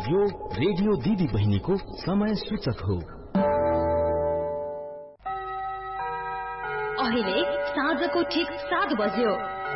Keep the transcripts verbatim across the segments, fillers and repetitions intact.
यो रेडियो दिदी बहिनीको समय सूचक हो। अहिले साँझको ठिक सात बज्यो।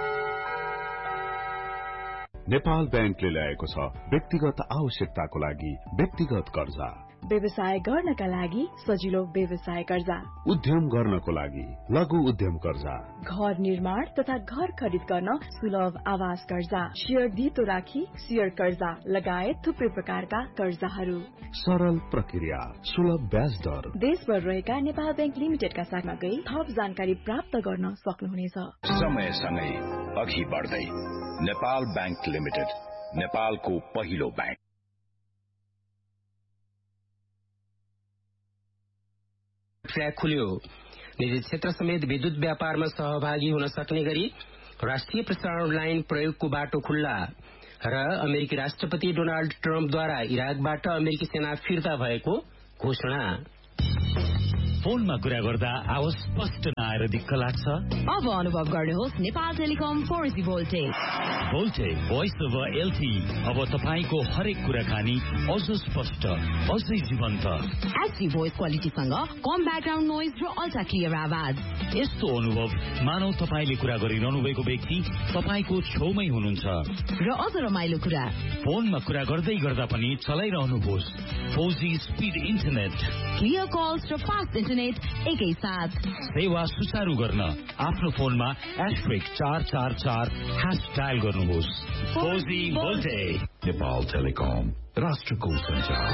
नेपाल बैंकले ल्याएको छ व्यक्तिगत आवश्यकताको लागि व्यक्तिगत कर्जा, व्यवसाय गर्नका लागि सजिलो व्यवसाय कर्जा, उद्यम गर्नको लागि लघु उद्यम कर्जा, घर निर्माण तथा घर खरिद गर्न सुलभ आवास कर्जा, शेयर धितो राखी शेयर कर्जा लगायत थुप्रै प्रकारका कर्जाहरू। सरल प्रक्रिया, सुलभ ब्याज दर। देशभर रहेका नेपाल बैंक लिमिटेडका साथमा गई थप जानकारी प्राप्त गर्न सक्नुहुनेछ। समय सँगै अघि बढ्दै नेपाल बैंक लिमिटेड, नेपालको पहिलो बैंक। ट्र्याक खुल्यो। निजी क्षेत्र समेत विद्युत व्यापारमा सहभागी हुन सक्ने गरी राष्ट्रिय प्रसारण लाइन प्रयोगको बाटो खुल्ला र अमेरिकी राष्ट्रपति डोनाल्ड ट्रम्पद्वारा इराकबाट अमेरिकी सेना फिर्ता भएको घोषणा। फोनमा कुरा गर्दा आवाज स्पष्ट नआएर दिक्क लाग्छ? अब अनुभव गर्नुहोस् Nepal telecom four G voltage. Voltage voice over LT अब तपाईको हरेक कुराकानी अझ स्पष्ट, अझै जीवन्त। एचडी भोइस क्वालिटीसँग कम ब्याकग्राउन्ड नोइज र अल्ट्रा क्लियर आवाज। यस्तो अनुभव मानौ तपाईले कुरा गरिरहनु भएको व्यक्ति तपाईको छेउमै हुनुहुन्छ। र अझ रमाइलो कुरा, फोनमा कुरा गर्दै गर्दा पनि चलाइरहनुहोस् four G speed internet, clear calls र फास्ट इन्टरनेट एकैसाथ। सेवा सुचारू गर्न आफ्नो फोनमा एस्ट्रिक चार चार चार ह्यास डायल गर्नुहोस्। Four G voltage. Nepal telecom, राष्ट्रको संचार।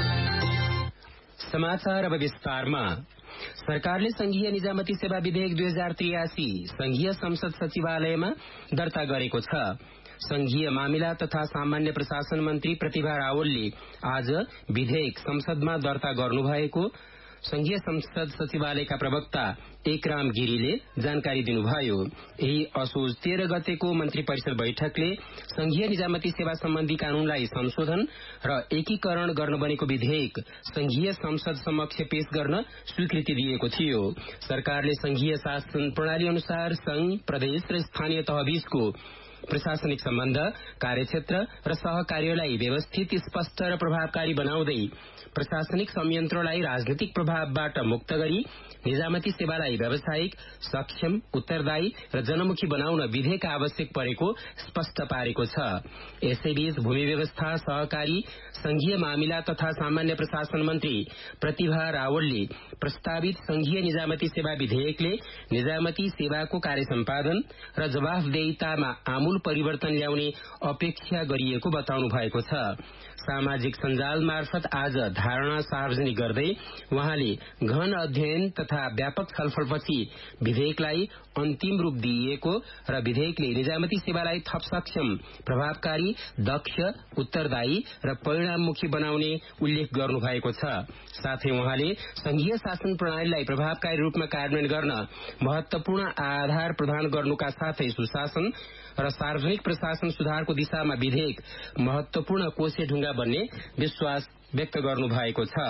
समाचार अब विस्तारमा। सरकारले संघीय निजामती सेवा विधेयक दुई हजार त्रियासी संघीय संसद सचिवालयमा दर्ता गरेको छ। संघीय मामिला तथा सामान्य प्रशासन मन्त्री प्रतिभा रावलले आज विधेयक संसदमा दर्ता गर्नुभएको संघीय संसद सचिवालयका प्रवक्ता एकराम गिरीले जानकारी दिनुभयो। यही असोज तेह्र गतेको मन्त्री परिषद बैठकले संघीय निजामती सेवा सम्बन्धी कानूनलाई संशोधन र एकीकरण गर्न बनेको विधेयक संघीय संसद समक्ष पेश गर्न स्वीकृति दिएको थियो। सरकारले संघीय शासन प्रणाली अनुसार संघ, प्रदेश र स्थानीय तहबीचको प्रशासनिक सम्बन्ध, कार्यक्षेत्र र सहकार्यलाई व्यवस्थित, स्पष्ट र प्रभावकारी बनाउँदै प्रशासनिक संयन्त्रलाई राजनीतिक प्रभावबाट मुक्त गरी निजामती सेवालाई व्यावसायिक, सक्षम, उत्तरदायी र जनमुखी बनाउन विधेयक आवश्यक परेको स्पष्ट पारेको छ। यसैबीच भूमि व्यवस्था, सहकारी, संघीय मामिला तथा सामान्य प्रशासन मन्त्री प्रतिभा रावलले प्रस्तावित संघीय निजामती सेवा विधेयकले निजामती सेवाको कार्य सम्पादन र जवाफदेहितामा आमूल परिवर्तन ल्याउने अपेक्षा गरिएको बताउनु भएको छ। सामाजिक सञ्जाल मार्फत आज धारणा सार्वजनिक गर्दै वहाँले गहन अध्ययन तथा व्यापक छलफलपछि विधेयकलाई अन्तिम रूप दिइएको र विधेयकले निजामती सेवालाई थप सक्षम, प्रभावकारी, दक्ष, उत्तरदायी र परिणाममुखी बनाउने उल्लेख गर्नु भएको छ। साथै वहाँले संघीय शासन प्रणालीलाई प्रभावकारी रूपमा कार्यान्वयन गर्न महत्वपूर्ण आधार प्रदान गर्नुका साथै सुशासन र सार्वजनिक प्रशासन सुधारको दिशामा विधेयक महत्वपूर्ण कोसे ढुङ्गा बन्ने विश्वास व्यक्त गर्नु भएको छ।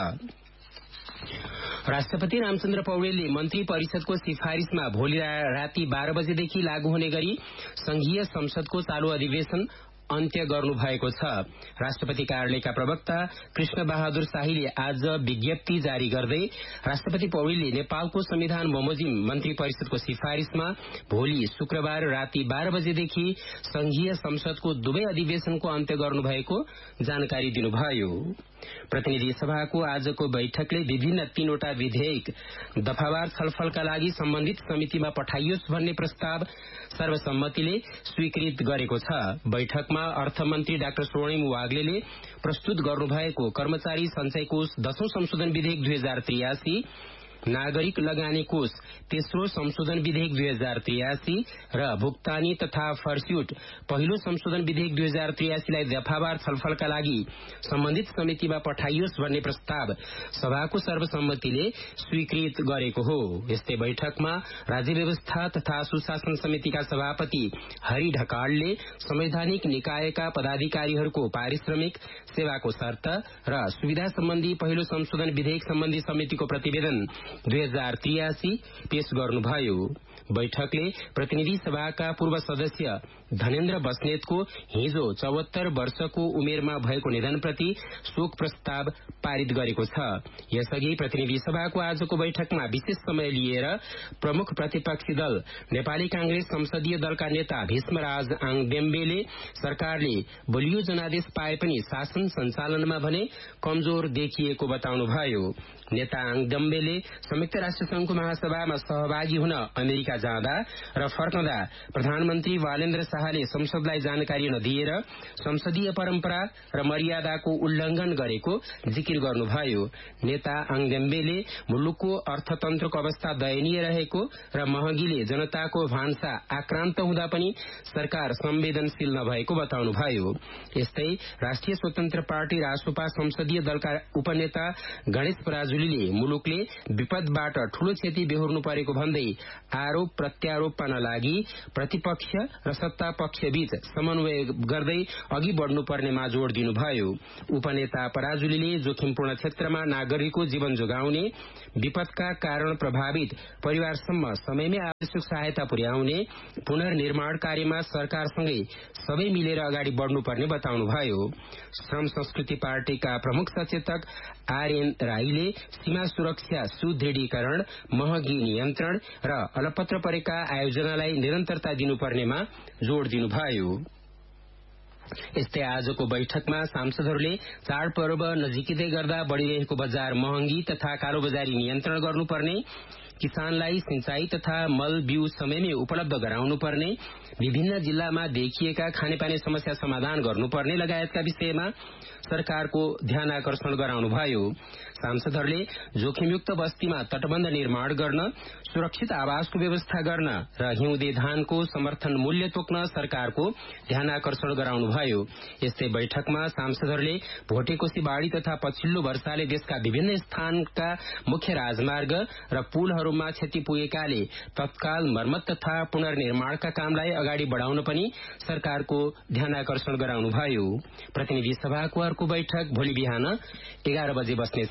राष्ट्रपति रामचन्द्र पौडेलले मन्त्री परिषदको सिफारिशमा भोलि राति बाह्र बजेदेखि लागू हुने गरी संघीय संसदको चालू अधिवेशन अन्त्य गर्नु भएको छ। राष्ट्रपति कार्यालयका प्रवक्ता कृष्ण बहादुर शाहीले आज विज्ञप्ति जारी गर्दै राष्ट्रपति पौडेलले नेपालको संविधान बमोजिम मन्त्री परिषदको सिफारिशमा भोलि शुक्रबार राति बाह्र बजेदेखि संघीय संसदको दुवै अधिवेशनको अन्त्य गर्नुभएको जानकारी दिनुभयो। प्रतिनिधि सभाको आजको बैठकले विभिन्न तीनवटा विधेयक दफावार छलफलका लागि सम्बन्धित समितिमा पठाइयोस् भन्ने प्रस्ताव सर्वसम्मतिले स्वीकृत गरेको छ। बैठकमा अर्थमन्त्री डाक्टर स्वर्णिम वाग्लेले प्रस्तुत गर्नुभएको कर्मचारी सञ्चय कोष दशौं संशोधन विधेयक दुई हजार त्रियासी, नागरिक लगानी कोष तेस्रो संशोधन विधेयक दुई हजार त्रियासी र भुक्तानी तथा फर्स्यूट पहिलो संशोधन विधेयक दुई हजार त्रियासीलाई दफावार छलफलका लागि सम्बन्धित समितिमा पठाइयोस् भन्ने प्रस्ताव सभाको सर्वसम्मतिले स्वीकृत गरेको हो। यस्तै बैठकमा राज्य व्यवस्था तथा सुशासन समितिका सभापति हरि ढकालले संवैधानिक निकायका पदाधिकारीहरूको पारिश्रमिक, सेवाको शर्त र सुविधा सम्बन्धी पहिलो संशोधन विधेयक सम्बन्धी समितिको प्रतिवेदन दुई हजार त्रियासी पेश गर्नुभयो। बैठकले प्रतिनिधि सभाका पूर्व सदस्य धनेन्द्र बस्नेतको हिजो चौहत्तर वर्षको उमेरमा भएको निधनप्रति शोक प्रस्ताव पारित गरेको छ। यसअघि प्रतिनिधि सभाको आजको बैठकमा विशेष समय लिएर प्रमुख प्रतिपक्षी दल नेपाली कांग्रेस संसदीय दलका नेता भीष्मराज आङदेम्बेले सरकारले बलियो जनादेश पाए पनि शासन सञ्चालनमा भने कमजोर देखिएको बताउनुभयो। नेता आङदेम्बेले संयुक्त राष्ट्र संघको महासभामा सहभागी हुन अमेरिका जाँदा र फर्कँदा प्रधानमन्त्री बालेन्द्र शाहले संसदलाई जानकारी नदिएर संसदीय परम्परा र मर्यादाको उल्लंघन गरेको जिकिर गर्नुभयो। नेता आङदेम्बेले मुलुकको अर्थतन्त्रको अवस्था दयनीय रहेको र महँगीले जनताको भान्सा आक्रान्त हुँदा पनि सरकार संवेदनशील नभएको बताउनुभयो। यस्तै राष्ट्रिय स्वतन्त्र पार्टी रासोपा संसदीय दलका उपनेता गणेश पराजुलीले मुलुकले विपदबाट ठूलो क्षति बेहोर्नु परेको भन्दै आरोप प्रत्यारोपमा नलागी प्रतिपक्ष र सत्ता पक्ष बीच समन्वय गर्दै अघि बढ्नुपर्नेमा जोड़ दिनुभयो। उपनेता पराजुलीले जोखिमपूर्ण क्षेत्रमा नागरिकको जीवन जोगाउने, विपदका कारण प्रभावित परिवारसम्म समयमै आवश्यक सहायता पुर्याउने, पुनर्निर्माण कार्यमा सरकारसँगै सबै मिलेर अगाडि बढ्नुपर्ने बताउनुभयो। श्रम संस्कृति पार्टीका प्रमुख सचेतक आरएन राईले सीमा सुरक्षा सुदृढीकरण, महँगी नियन्त्रण र अलपत्र परेका आयोजनालाई निरन्तरता दिनुपर्नेमा जोड़ दिनुभयो। यस्तै आजको बैठकमा सांसदहरूले चाडपर्व नजिकै गर्दा बढ़िरहेको बजार महँगी तथा कालोबजारी नियन्त्रण गर्नुपर्ने, किसानलाई सिंचाई तथा मल बिउ समयमै उपलब्ध गराउनुपर्ने, विभिन्न जिल्लामा देखिएका खानेपानी समस्या समाधान गर्नुपर्ने लगायतका विषयमा सरकारको ध्यान आकर्षण गराउनुभयो। सांसदहरूले जोखिमयुक्त बस्तीमा तटबन्ध निर्माण गर्न, सुरक्षित आवासको व्यवस्था गर्न र हिउँदे धानको समर्थन मूल्य तोक्न सरकारको ध्यान आकर्षण गराउनुभयो। यस्तै बैठकमा सांसदहरूले भोटेकोशी बाढ़ी तथा पछिल्लो वर्षाले देशका विभिन्न स्थानका मुख्य राजमार्ग र पुलहरूमा क्षति पुगेकाले तत्काल मर्मत तथा पुनर्निर्माणका कामलाई अगाडि बढ़ाउन पनि सरकारको ध्यान आकर्षण गराउनुभयो। प्रतिनिधि सभाको अर्को बैठक भोलि बिहान एघार बजे बस्नेछ।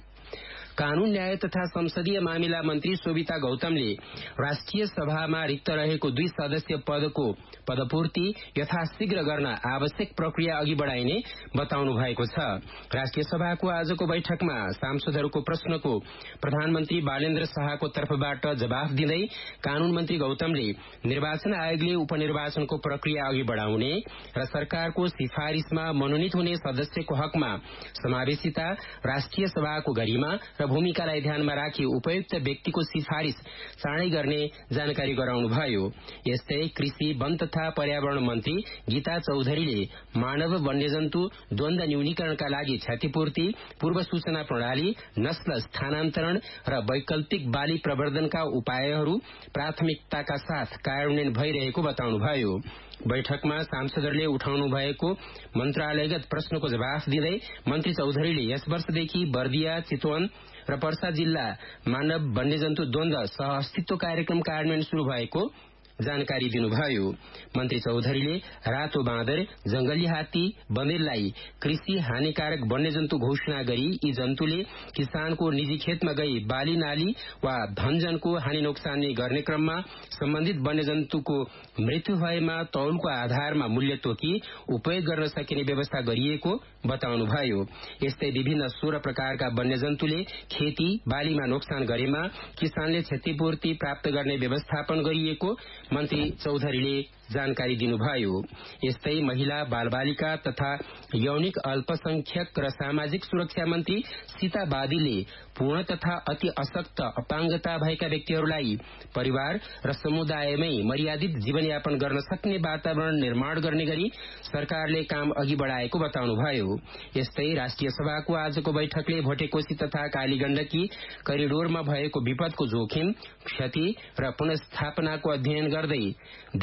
कानून न्याय तथा संसदीय मामिला मन्त्री शोभिता गौतमले राष्ट्रिय सभामा रिक्त रहेको दुई सदस्य पदको पदपूर्ति यथाशीघ्र गर्न आवश्यक प्रक्रिया अघि बढ़ाइने बताउनु भएको छ। राष्ट्रिय सभाको आजको बैठकमा सांसदहरूको प्रश्नको प्रधानमन्त्री बालेन्द्र शाहको तर्फबाट जवाफ दिँदै कानून मन्त्री गौतमले निर्वाचन आयोगले उपनिर्वाचनको प्रक्रिया अघि बढ़ाउने र सरकारको सिफारिशमा मनोनित हुने सदस्यको हकमा समावेशिता, राष्ट्रिय सभाको गरिमा र भूमिकालाई ध्यानमा राखी उपयुक्त व्यक्तिको सिफारिश चाँडै गर्ने जानकारी गराउनुभयो। यस्तै कृषि, वन तथा पर्यावरण मन्त्री गीता चौधरीले मानव वन्यजन्तु द्वन्द न्यूनीकरणका लागि क्षतिपूर्ति, पूर्व सूचना प्रणाली, नस्ल स्थानान्तरण र वैकल्पिक बाली प्रवर्धनका उपायहरू प्राथमिकताका साथ कार्यान्वयन भइरहेको बताउनुभयो। बैठकमा सांसदहरूले उठाउनु भएको मन्त्रालयगत प्रश्नको जवाफ दिँदै मन्त्री चौधरीले यस वर्षदेखि बर्दिया, चितवन र पर्सा जिल्ला मानव वन्यजन्तु द्वन्द सहअस्तित्व कार्यक्रम कार्यान्वयन शुरू भएको जानकारी दिनुभयो। मन्त्री चौधरीले रातो बाँदर, जंगली हात्ती, बँदेललाई कृषि हानिकारक वन्यजन्तु घोषणा गरी यी जन्तुले किसानको निजी खेतमा गई बाली नाली वा धनजनको हानि नोक्सानी गर्ने क्रममा सम्बन्धित वन्यजन्तुको मृत्यु भएमा तौलको आधारमा मूल्य तोकी उपयोग गर्न सकिने व्यवस्था गरिएको बताउनुभयो। यस्तै विभिन्न सोह्र प्रकारका वन्यजन्तुले खेती बालीमा नोक्सान गरेमा किसानले क्षतिपूर्ति प्राप्त गर्ने व्यवस्थापन गरिएको मन्त्री चौधरीले जानकारी दिनुभयो। यस्तै महिला, बालबालिका तथा यौनिक अल्पसंख्यक र सामाजिक सुरक्षा मन्त्री सीता बादीले पूर्ण तथा अति अशक्त अपाङ्गता भएका व्यक्तिहरूलाई परिवार र समुदायमै मर्यादित जीवनयापन गर्न सक्ने वातावरण निर्माण गर्ने गरी सरकारले काम अघि बढ़ाएको बताउनुभयो। यस्तै राष्ट्रिय सभाको आजको बैठकले भोटेकोशी तथा कालीगण्डकी करिडोरमा भएको विपदको जोखिम, क्षति र पुनर्स्थापनाको अध्ययन गर्दै दीर्घकालीन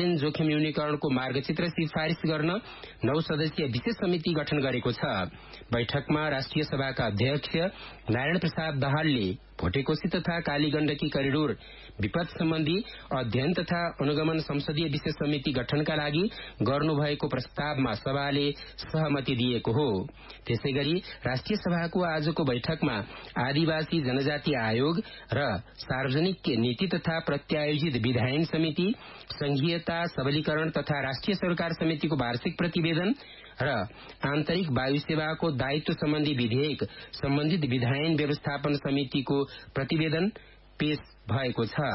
उत्पादन जोखिम न्यूनीकरणको मार्गचित्र सिफारिस गर्न नौ सदस्यीय विशेष समिति गठन गरेको छ। बैठकमा राष्ट्रिय सभाका अध्यक्ष नारायण प्रसाद दाहालले भोटेकोशी तथा कालीगण्डकी करिडोर विपद सम्बन्धी अध्ययन तथा अनुगमन संसदीय विशेष समिति गठनका लागि गर्नुभएको प्रस्तावमा सभाले सहमति दिएको हो। त्यसैगरी राष्ट्रिय सभाको आजको बैठकमा आदिवासी जनजाति आयोग र सार्वजनिक नीति तथा प्रत्यायोजित विधायन समिति, संघीयता सबलीकरण तथा राष्ट्रिय सरकार समितिको वार्षिक प्रतिवेदन र आन्तरिक वायु सेवाको दायित्व सम्बन्धी विधेयक सम्बन्धित विधायन व्यवस्थापन समितिको प्रतिवेदन पेश भएको छ।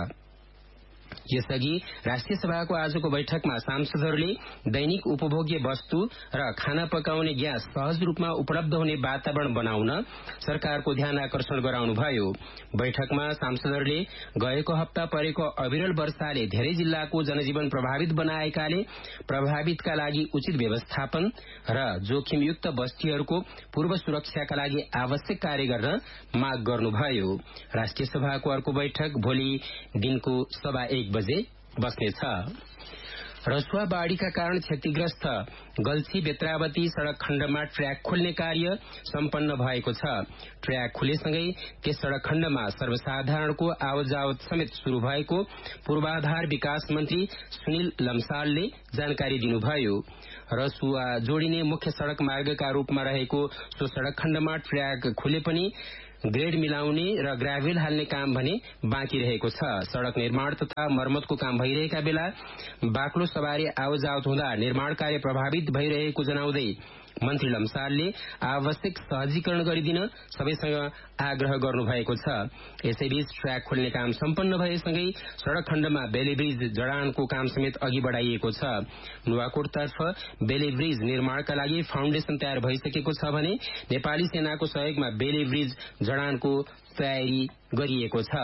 यसअघि राष्ट्रिय सभाको आजको बैठकमा सांसदहरूले दैनिक उपभोग्य वस्तु र खाना पकाउने ग्यास सहज रूपमा उपलब्ध हुने वातावरण बनाउन सरकारको ध्यान आकर्षण गराउनुभयो। बैठकमा सांसदहरूले गएको हप्ता परेको अविरल वर्षाले धेरै जिल्लाको जनजीवन प्रभावित बनाएकाले प्रभावितका लागि उचित व्यवस्थापन र जोखिमयुक्त बस्तीहरूको पूर्व सुरक्षाका लागि आवश्यक कार्य गर्न माग गर्नुभयो। राष्ट्रिय सभाको अर्को बैठक भोलि दिनको सभा एक बजे बस्नेछ। रसुवा बाढ़ीका कारण क्षतिग्रस्त गल्छी बेत्रावती सड़क खण्डमा ट्र्याक खोल्ने कार्य सम्पन्न भएको छ। ट्र्याक खुलेसँगै त्यस सड़क खण्डमा सर्वसाधारणको आवतजावत समेत शुरू भएको पूर्वाधार विकास मन्त्री सुनिल लम्सालले जानकारी दिनुभयो। रसुवा जोडिने मुख्य सड़क मार्गका रूपमा रहेको सो सड़क खण्डमा ट्र्याक खुले पनि ग्रेड मिलाउने र ग्राभेल हाल्ने काम भने बाँकी रहेको छ। सड़क निर्माण तथा मर्मतको काम भइरहेका बेला बाक्लो सवारी आवतजावत हुँदा निर्माण कार्य प्रभावित भइरहेको जनाउँदै मन्त्री लम्सालले आवश्यक सहजीकरण गरिदिन सबैसँग आग्रह गर्नुभएको छ। यसैबीच ट्र्याक खोल्ने काम सम्पन्न भएसँगै सड़क खण्डमा बेले ब्रिज जडानको काम समेत अघि बढ़ाइएको छ। नुवाकोटतर्फ बेले ब्रिज निर्माणका लागि फाउन्डेशन तयार भइसकेको छ भने नेपाली सेनाको सहयोगमा बेले ब्रिज जडानको तयारी गरिएको छ।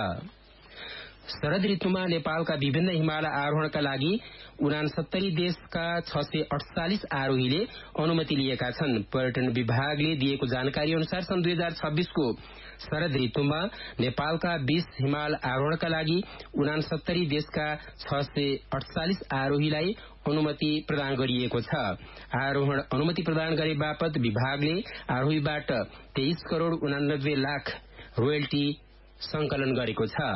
शरद ऋतुमा नेपालका विभिन्न हिमाल आरोहणका लागि उनासत्तरी देशका छ सय अड़चालिस आरोहीले अनुमति लिएका छन्। पर्यटन विभागले दिएको जानकारी अनुसार सन् दुई हजार छब्बीसको शरद ऋतुमा नेपालका बीस हिमाल आरोहणका लागि उनासत्तरी देशका छ सय अड़चालिस आरोहीलाई अनुमति प्रदान गरिएको छ। आरोहण अनुमति प्रदान गरे बापत विभागले आरोहीबाट तेइस करोड़ उनानब्बे लाख रोयल्टी संकलन गरेको छ।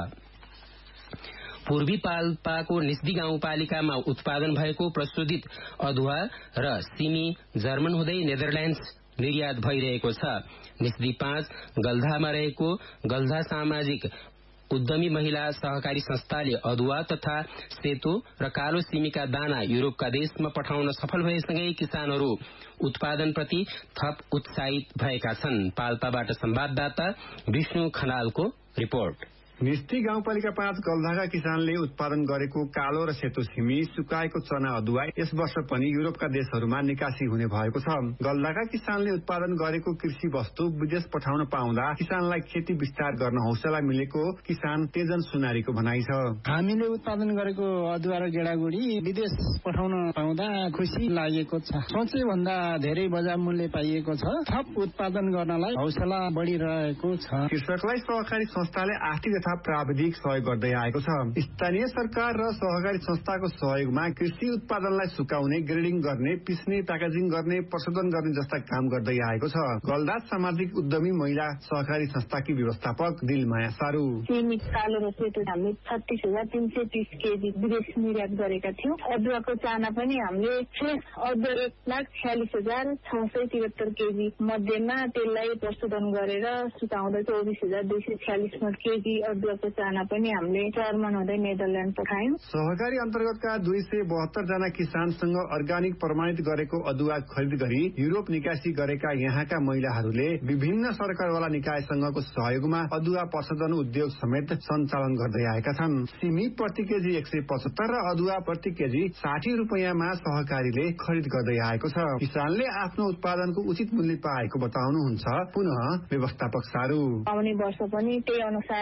पूर्वी पाल्पाको निस्दी गाउँपालिकामा उत्पादन भएको प्रशोधित अदुवा र सिमी जर्मन हुँदै नेदरल्याण्ड्स निर्यात भइरहेको छ। निस्दी पाँच गल्धामा रहेको गल्धा सामाजिक उद्यमी महिला सहकारी संस्थाले अदुवा तथा सेतो र कालो सिमीका दाना युरोपका देशमा पठाउन सफल भएसँगै किसानहरू उत्पादनप्रति थप उत्साहित भएका छन्। पाल्पाबाट संवाददाता विष्णु खनालको रिपोर्ट। निस्ती गाउँपालिका पाँच गल्धाका किसानले उत्पादन गरेको कालो र सेतो सिमी, सुकाएको चना अदुवा यस वर्ष पनि युरोपका देशहरूमा निकासी हुने भएको छ। गल्धाका किसानले उत्पादन गरेको कृषि वस्तु विदेश पठाउन पाउँदा किसानलाई खेती विस्तार गर्न हौसला मिलेको किसान तेजन सुनारीको भनाइ छ। हामीले उत्पादन गरेको अदुवा र गेडागुडी विदेश पठाउन पाउँदा खुसी लागेको छ। सोचे भन्दा धेरै बजार मूल्य पाइएको छ। थप उत्पादन गर्नलाई हौसला बढिरहेको छ। कृषकलाई सहकारी संस्थाले आर्थिक तथा प्राविधिक सहयोग गर्दै आएको छ। स्थानीय सरकार र सहकारी संस्थाको सहयोगमा कृषि उत्पादनलाई सुकाउने, ग्रेडिङ गर्ने, पिस्ने, प्याकेजिङ गर्ने, प्रशोधन गर्ने जस्ता काम गर्दै आएको छ। गल्धा सामाजिक उद्यमी महिला सहकारी संस्थाकी व्यवस्थापक दिलमाया सारू। सिमी कालो र सेतो हामीले छत्तीस हजार तीन सय तीस केजी विदेश निर्यात गरेका थियौँ। अदुवाको चाना पनि हामीले फ्रेस अदुवा एक लाख छ्यालिस हजार छ सय तिहत्तर केजी मध्येमा त्यसलाई प्रशोधन गरेर सुकाउँदा चौबिस हजार दुई सय छ्यालिस केजी अदुवाको चाना पनि हामीले जर्मन हुँदै नेदरल्याण्ड पठायौँ। सहकारी अन्तर्गतका दुई सय बहत्तर जना किसानसँग अर्गानिक प्रमाणित गरेको अदुवा खरिद गरी युरोप निकासी गरेका यहाँका महिलाहरूले विभिन्न सरकारवाला निकायसँगको सहयोगमा अदुवा प्रशोधन उद्योग समेत सञ्चालन गर्दै आएका छन्। सिमी प्रति केजी एक सय पचहत्तर र अदुवा प्रति केजी साठी रुपियाँमा सहकारीले खरिद गर्दै आएको छ। किसानले आफ्नो उत्पादनको उचित मूल्य पाएको बताउनुहुन्छ पुनः व्यवस्थापक सारू। आउने वर्ष पनि त्यही अनुसारै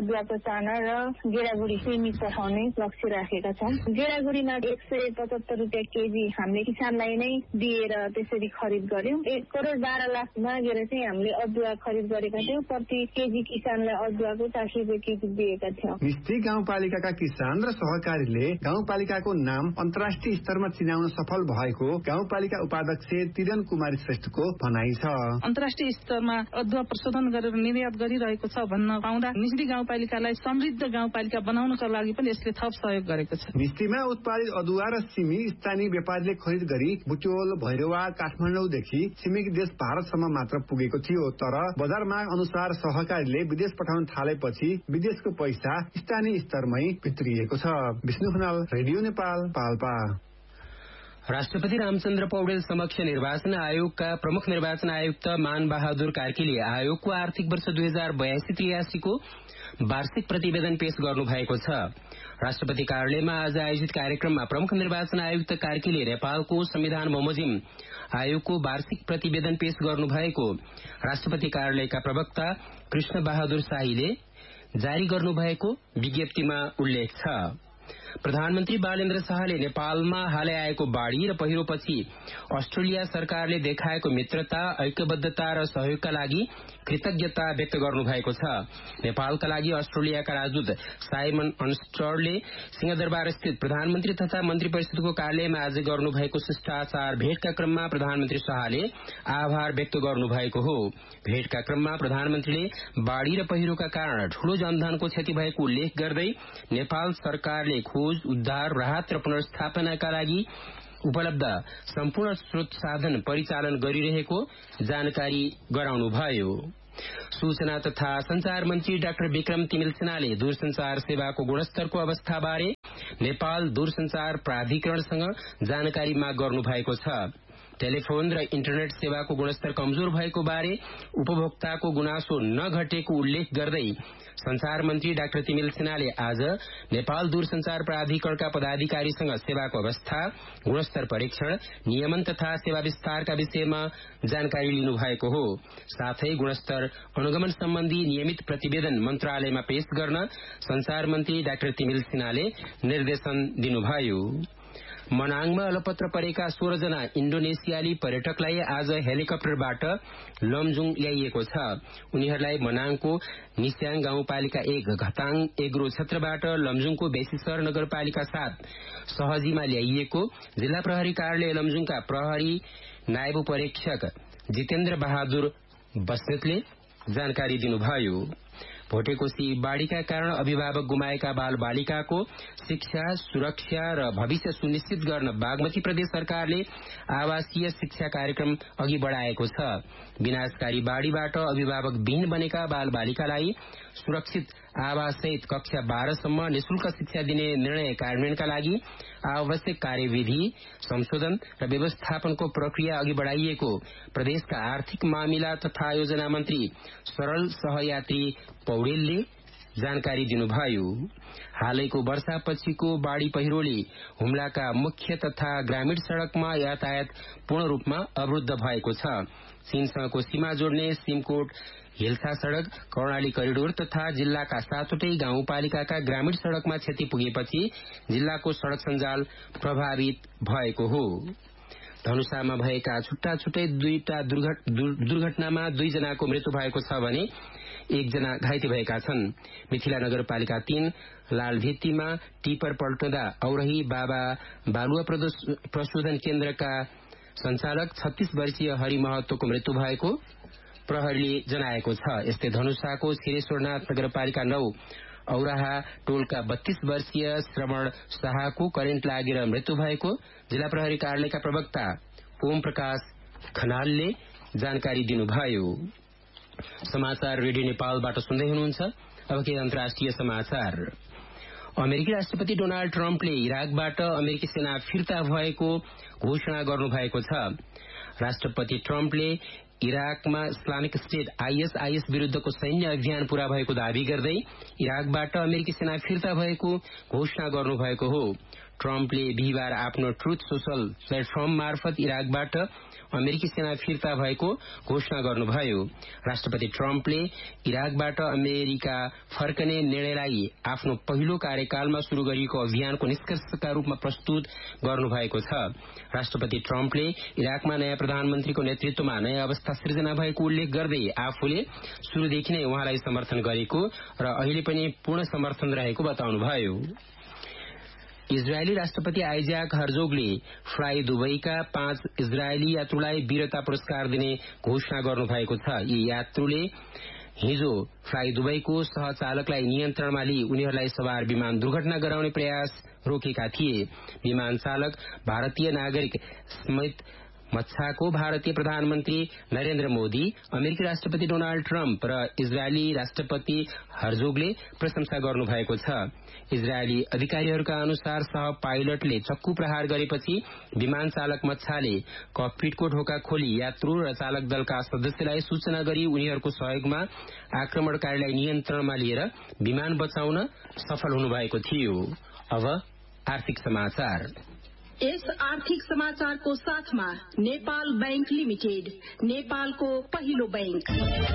अदुवाको चाना र गेडागुडी सीमित पठाउने लक्ष्य राखेका छौँ। गेडागुडीमा एक सय पचहत्तर रुपियाँ केजी हामीले किसानलाई नै दिएर त्यसरी खरिद गर्यौं। एक करोड बाह्र लाख मागेर चाहिँ हामीले अदुवा खरिद गरेका थियौँ। प्रति केजी किसानलाई अदुवाको चार सय रुपियाँ केजी दिएका थियौँ। मिस्टी गाउँपालिकाका किसान र सहकारीले गाउँपालिकाको नाम अन्तर्राष्ट्रिय स्तरमा चिनाउन सफल भएको गाउँपालिका उपाध्यक्ष तिरन कुमारी श्रेष्ठको भनाइ छ। अन्तर्राष्ट्रिय स्तरमा अदुवा प्रशोधन गरेर निर्यात गरिरहेको छ भन्न पाउँदा मिस्टी गाउँपालिकालाई समृद्ध गाउँपालिका बनाउनका लागि पनि यसले थप सहयोग गरेको छ। मिस्टीमा उत्पादित अदुवा र सिमी स्थानीय व्यापारीले खरिद गरी बुटोल, भैरवा, काठमाडौँदेखि छिमेकी देश भारतसम्म मात्र पुगेको थियो। तर बजार माग अनुसार सहकारीले विदेश पठाउन थालेपछि विदेशको पैसा स्थानीय स्तरमै भित्रिएको छ। विष्णु खनाल, रेडियो नेपाल, पाल्पा। राष्ट्रपति रामचन्द्र पौडेल समक्ष निर्वाचन आयोगका प्रमुख निर्वाचन आयुक्त मान बहादुर कार्कीले आयोगको आर्थिक वर्ष दुई हजार बयासी त्रियासीको वार्षिक प्रतिवेदन पेश गर्नु भएको छ। राष्ट्रपति कार्यालयमा आज आयोजित कार्यक्रममा प्रमुख निर्वाचन आयुक्त कार्कीले नेपालको संविधान बमोजिम आयोगको वार्षिक प्रतिवेदन पेश गर्नु भएको राष्ट्रपति कार्यालयका प्रवक्ता कृष्ण बहादुर शाहीले जारी गर्नु भएको विज्ञप्तिमा उल्लेख छ। प्रधानमन्त्री बालेन्द्र शाहले नेपालमा हालै आएको बाढ़ी र पहिरोपछि अस्ट्रेलिया सरकारले देखाएको मित्रता, ऐक्यबद्धता र सहयोगका लागि कृतज्ञता व्यक्त गर्नु भएको छ। नेपालका लागि अस्ट्रेलियाका राजदूत साइमन अन्स्टरले सिंहदरबार स्थित प्रधानमन्त्री तथा मन्त्री परिषदको कार्यालयमा आज गर्नु भएको शिष्टाचार भेटका क्रममा प्रधानमन्त्री शाहले आभार व्यक्त गर्नु भएको हो। भेटका क्रममा प्रधानमन्त्रीले बाढ़ी र पहिरोका कारण ठूलो जनधनको क्षति भएको उल्लेख गर्दै नेपाल सरकारले खोज, उद्धार, राहत र पुनर्स्थापनाका लागि उपलब्ध सम्पूर्ण स्रोत साधन परिचालन गरिरहेको जानकारी गराउनुभयो। सूचना तथा संचार मन्त्री डाक्टर विक्रम तिमिल सिन्हाले दूरसंचार सेवाको गुणस्तरको अवस्थाबारे नेपाल दूरसंचार प्राधिकरणसँग जानकारी माग गर्नु भएको छ। टेलिफोन र इन्टरनेट सेवाको गुणस्तर कमजोर भएको बारे उपभोक्ताको गुनासो नघटेको उल्लेख गर्दै संचार मन्त्री डाक्टर तिमिल सिन्हाले आज नेपाल दूरसंचार प्राधिकरणका पदाधिकारीसँग सेवाको अवस्था, गुणस्तर परीक्षण, नियमन तथा सेवा विस्तारका विषयमा जानकारी लिनु भएको हो। साथै गुणस्तर अनुगमन सम्बन्धी नियमित प्रतिवेदन मन्त्रालयमा पेश गर्न संचार मन्त्री डाक्टर तिमिल सिन्हाले निर्देशन दिनुभयो। मनाङमा अलपत्र परेका सोह्र जना इन्डोनेसियाली पर्यटकलाई आज हेलिकप्टरबाट लमजुङ ल्याइएको छ। उनीहरूलाई मनाङको निस्याङ गाउँपालिका एक घताङ एग्रो क्षेत्रबाट लमजुङको बेसीसर नगरपालिका सात सहजीमा ल्याइएको जिल्ला प्रहरी कार्यालय लमजुङका प्रहरी नायब परीक्षक जितेन्द्र बहादुर बस्नेतले जानकारी दिनुभयो। भोटेकोशी बाढ़ीका कारण अभिभावक गुमाएका बाल बालिकाको शिक्षा, सुरक्षा र भविष्य सुनिश्चित गर्न बागमती प्रदेश सरकारले आवासीय शिक्षा कार्यक्रम अघि बढ़ाएको छ। विनाशकारी बाढ़ीबाट अभिभावक विहीन बनेका बाल बालिकालाई सुरक्षित आवाससहित कक्षा बाह्रसम्म निशुल्क शिक्षा दिने निर्णय कार्यान्वयनका लागि आवश्यक कार्यविधि संशोधन र व्यवस्थापनको प्रक्रिया अघि बढ़ाइएको प्रदेशका आर्थिक मामिला तथा योजना मन्त्री सरल सहयात्री पौडेलले जानकारी दिनुभयो। हालैको वर्षापछिको बाढ़ी पहिरोले हुम्लाका मुख्य तथा ग्रामीण सड़कमा यातायात पूर्ण रूपमा अवरुद्ध भएको छ। चीनसँगको सीमा जोड्ने सिमकोट हिल्सा सड़क, कर्णाली करिडोर तथा जिल्लाका सातवटै गाउँपालिकाका ग्रामीण सड़कमा क्षति पुगेपछि जिल्लाको सड़क सञ्जाल प्रभावित भएको हो। धनुषामा भएका छुट्टा छुट्टै दुईटा दुर्घटनामा दुईजनाको मृत्यु भएको छ भने एकजना घाइते भएका छन्। मिथिला नगरपालिका तीन लालभित्तीमा टिपर पल्टदा औरही बाबा बालुवा प्रशोधन केन्द्रका संचालक छत्तीस वर्षीय हरि महतोको मृत्यु भएको प्रहरीले जनाएको छ। यस्तै धनुषाको छिरेश्वरनाथ नगरपालिका नौ औराहा टोलका बत्तीस वर्षीय श्रवण शाहको करेन्ट लागेर मृत्यु भएको जिल्ला प्रहरी कार्यालयका प्रवक्ता ओम प्रकाश खनालले जानकारी दिनुभयो। समाचार रेडियो नेपालबाट सुन्दै हुनुहुन्छ। अब के अन्तर्राष्ट्रिय समाचार। अमेरिकी राष्ट्रपति डोनाल्ड ट्रम्पले इराकबाट अमेरिकी सेना फिर्ता भएको घोषणा गर्नुभएको छ। राष्ट्रपति ट्रम्पले इराकमा इस्लामिक स्टेट आईएसआईएस विरूद्धको सैन्य अभियान पूरा भएको दावी गर्दै इराकबाट अमेरिकी सेना फिर्ता भएको घोषणा गर्नुभएको हो। ट्रम्पले बिहिबार आफ्नो ट्रुथ सोशल प्लेटफर्म मार्फत इराकबाट अमेरिकी सेना फिर्ता भएको घोषणा गर्नुभयो। राष्ट्रपति ट्रम्पले इराकबाट अमेरिका फर्कने निर्णयलाई आफ्नो पहिलो कार्यकालमा शुरू गरिएको अभियानको निष्कर्षका रूपमा प्रस्तुत गर्नुभएको छ। राष्ट्रपति ट्रम्पले इराकमा नयाँ प्रधानमन्त्रीको नेतृत्वमा नयाँ अवस्था सृजना भएको उल्लेख गर्दै आफूले शुरूदेखि नै उहाँलाई समर्थन गरेको र अहिले पनि पूर्ण समर्थन रहेको बताउनुभयो। इजरायली राष्ट्रपति आइज्याक हर्जोगले फ्लाइ दुबईका पाँच इजरायली यात्रुलाई वीरता पुरस्कार दिने घोषणा गर्नुभएको छ। यी यात्रुले हिजो फ्लाइ दुबईको सहचालकलाई नियन्त्रणमा लिई उनीहरूलाई सवार विमान दुर्घटना गराउने प्रयास रोकेका थिए। विमान चालक भारतीय नागरिक स्मिथ मच्छाको भारतीय प्रधानमन्त्री नरेन्द्र मोदी, अमेरिकी राष्ट्रपति डोनाल्ड ट्रम्प र इजरायली राष्ट्रपति हर्जोगले प्रशंसा गर्नुभएको छ। इजरायली अधिकारीहरूका अनुसार सह पाइलटले चक्कु प्रहार गरेपछि विमान चालक मच्छाले ककपिटको ढोका खोली यात्रु र चालक दलका सदस्यलाई सूचना गरी उनीहरूको सहयोगमा आक्रमणकारीलाई नियन्त्रणमा लिएर विमान बचाउन सफल हुनुभएको थियो। अब आर्थिक समाचार। यस आर्थिक समाचारको साथमा नेपाल बैंक लिमिटेड, नेपालको पहिलो बैंक।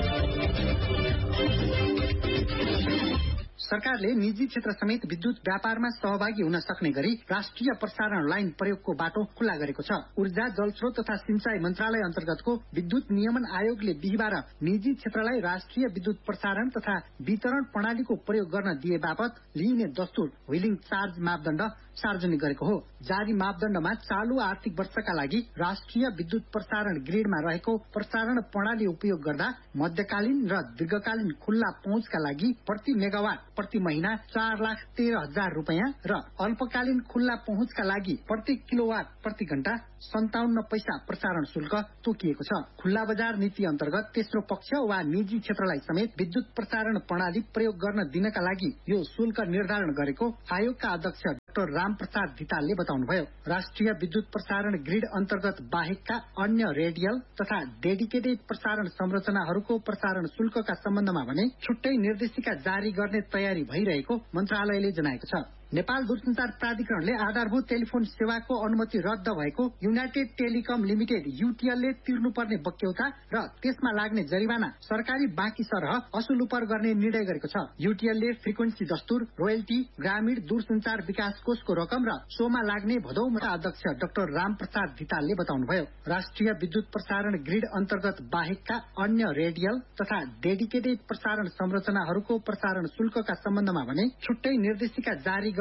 सरकारले निजी क्षेत्र समेत विद्युत व्यापारमा सहभागी हुन सक्ने गरी राष्ट्रिय प्रसारण लाइन प्रयोगको बाटो खुला गरेको छ। ऊर्जा, जलस्रोत तथा सिंचाई मन्त्रालय अन्तर्गतको विद्युत नियमन आयोगले बिहिबार निजी क्षेत्रलाई राष्ट्रिय विद्युत प्रसारण तथा वितरण प्रणालीको प्रयोग गर्न दिए बापत लिइने दस्तुर व्हिलिङ चार्ज मापदण्ड सार्वजनिक गरेको हो। जारी मापदण्डमा चालू आर्थिक वर्षका लागि राष्ट्रिय विद्युत प्रसारण ग्रिडमा रहेको प्रसारण प्रणाली उपयोग गर्दा मध्यकालीन र दीर्घकालीन खुल्ला पहुँचका लागि प्रति मेगावाट प्रति महिना चार लाख तेह्र हजार रूपियाँ र अल्पकालीन खुल्ला पहुँचका लागि प्रति किलोवाट प्रति घण्टा सन्ताउन्न पैसा प्रसारण शुल्क तोकिएको छ। खुल्ला बजार नीति अन्तर्गत तेस्रो पक्ष वा निजी क्षेत्रलाई समेत विद्युत प्रसारण प्रणाली प्रयोग गर्न दिनका लागि यो शुल्क निर्धारण गरेको आयोगका अध्यक्ष डाक्टर रामप्रसाद धितालले बताउनुभयो। राष्ट्रिय विद्युत प्रसारण ग्रिड अन्तर्गत बाहेकका अन्य रेडियल तथा डेडिकेटेड प्रसारण संरचनाहरूको प्रसारण शुल्कका सम्बन्धमा भने छुट्टै निर्देशिका जारी गर्ने तयारी भइरहेको मन्त्रालयले जनाएको छ। नेपाल दूरसञ्चार प्राधिकरणले आधारभूत टेलिफोन सेवाको अनुमति रद्द भएको युनाइटेड टेलिकम लिमिटेड युटिएलले तिर्नुपर्ने बक्यौता र त्यसमा लाग्ने जरिवाना सरकारी बाँकी सरह असुल उपर गर्ने निर्णय गरेको छ। युटिएलले फ्रिक्वेन्सी दस्तुर, रोयल्टी, ग्रामीण दूरसञ्चार विकास कोषको रकम र सोमा लाग्ने भदौका अध्यक्ष डाक्टर रामप्रसाद धितालले बताउनुभयो। राष्ट्रिय विद्युत प्रसारण ग्रिड अन्तर्गत बाहेकका अन्य रेडियल तथा डेडिकेटेड प्रसारण संरचनाहरूको प्रसारण शुल्कका सम्बन्धमा भने छुट्टै निर्देशिका जारी